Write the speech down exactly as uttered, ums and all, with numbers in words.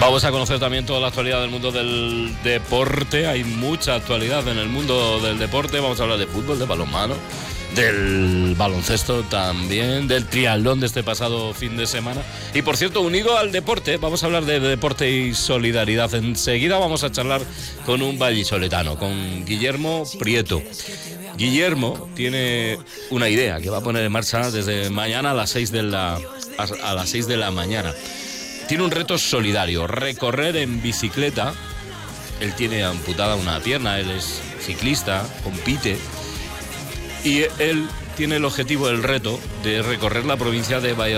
Vamos a conocer también toda la actualidad del mundo del deporte. Hay mucha actualidad en el mundo del deporte. Vamos a hablar de fútbol, de balonmano, del baloncesto también, del triatlón de este pasado fin de semana. Y por cierto, unido al deporte, vamos a hablar de deporte y solidaridad. Enseguida vamos a charlar con un vallisoletano, con Guillermo Prieto. Guillermo tiene una idea que va a poner en marcha desde mañana a las seis de la, a las seis de la mañana. Tiene un reto solidario, recorrer en bicicleta. Él tiene amputada una pierna, él es ciclista, compite. Y él tiene el objetivo, el reto, de recorrer la provincia de Valladolid